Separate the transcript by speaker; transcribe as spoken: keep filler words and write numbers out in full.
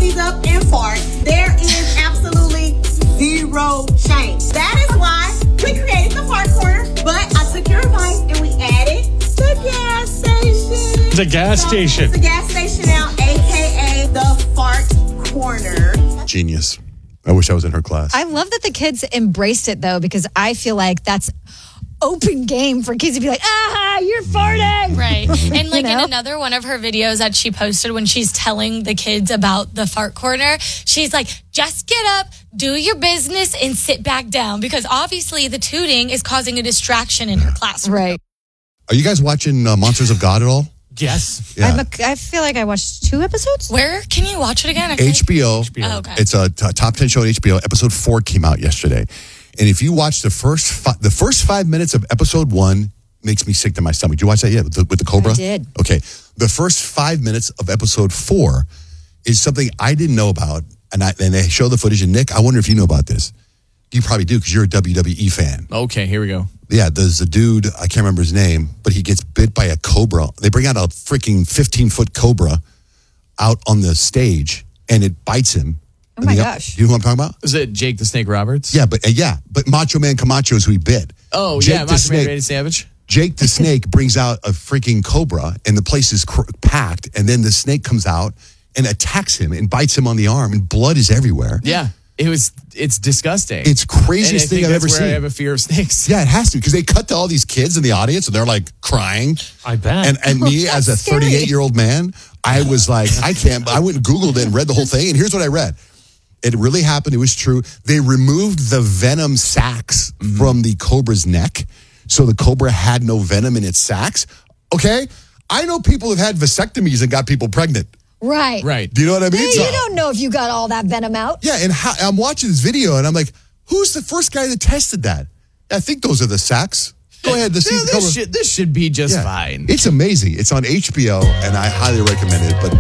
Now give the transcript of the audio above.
Speaker 1: squeeze up and fart, there is absolutely zero shame. That is why we created the Fart Corner, but I took your advice and we added the gas station.
Speaker 2: The gas
Speaker 1: so
Speaker 2: station.
Speaker 1: It's the gas station now, a k a the Fart Corner.
Speaker 3: Genius. I wish I was in her class.
Speaker 4: I love that the kids embraced it, though, because I feel like that's open game for kids to be like, ah, you're farting.
Speaker 5: Right. And like
Speaker 4: You know?
Speaker 5: in another one of her videos that she posted when she's telling the kids about the fart corner, she's like, just get up, do your business, and sit back down. Because obviously the tooting is causing a distraction in her classroom.
Speaker 4: Right.
Speaker 3: Are you guys watching uh, Monsters of God at all?
Speaker 2: Yes.
Speaker 3: Yeah.
Speaker 4: I'm a, I feel like I watched two episodes.
Speaker 5: Where can you watch it again? I feel
Speaker 3: H B O.
Speaker 2: H B O.
Speaker 5: Oh, okay.
Speaker 3: It's a t- top ten show on H B O. Episode four came out yesterday. And if you watch the first fi- the first five minutes of episode one, makes me sick to my stomach. Did you watch that yet with the, with the Cobra?
Speaker 4: I did.
Speaker 3: Okay. The first five minutes of episode four is something I didn't know about. And, I, and they show the footage. And Nick, I wonder if you know about this. You probably do because you're a W W E fan.
Speaker 2: Okay, here we go.
Speaker 3: Yeah, there's a dude, I can't remember his name, but he gets bit by a cobra. They bring out a freaking fifteen-foot cobra out on the stage, and it bites him.
Speaker 4: Oh, my
Speaker 3: And the-
Speaker 4: gosh.
Speaker 3: You know what I'm talking about?
Speaker 2: Is it Jake the Snake Roberts?
Speaker 3: Yeah, but uh, yeah, but Macho Man Camacho is who he bit.
Speaker 2: Oh,
Speaker 3: Jake
Speaker 2: yeah,
Speaker 3: the
Speaker 2: Macho Man
Speaker 3: Snake.
Speaker 2: Randy Savage.
Speaker 3: Jake the Snake brings out a freaking cobra, and the place is cr- packed, and then the snake comes out and attacks him and bites him on the arm, and blood is everywhere.
Speaker 2: Yeah, it was. It's disgusting.
Speaker 3: It's craziest
Speaker 2: And I
Speaker 3: thing
Speaker 2: think
Speaker 3: I've
Speaker 2: that's
Speaker 3: ever
Speaker 2: where
Speaker 3: seen.
Speaker 2: I have a fear of snakes.
Speaker 3: Yeah, it has to, because they cut to all these kids in the audience, and they're like crying.
Speaker 2: I bet.
Speaker 3: And and me
Speaker 4: That's
Speaker 3: as a
Speaker 4: scary.
Speaker 3: thirty-eight-year-old man, I was like, I can't. I went and Googled it and read the whole thing, and here's what I read. It really happened. It was true. They removed the venom sacs
Speaker 2: Mm-hmm.
Speaker 3: from the cobra's neck, so the cobra had no venom in its sacs. Okay? I know people have had vasectomies and got people pregnant.
Speaker 4: Right.
Speaker 2: Right.
Speaker 3: Do you know what I mean?
Speaker 4: Hey,
Speaker 3: So-
Speaker 4: you don't know if you got all that venom out.
Speaker 3: yeah, and how, I'm watching this video, and I'm like, who's the first guy that tested that? I think those are the sacs. Go ahead. The
Speaker 2: This, this, should, this should be just
Speaker 3: Yeah.
Speaker 2: fine.
Speaker 3: It's amazing. It's on H B O, and I highly recommend it. But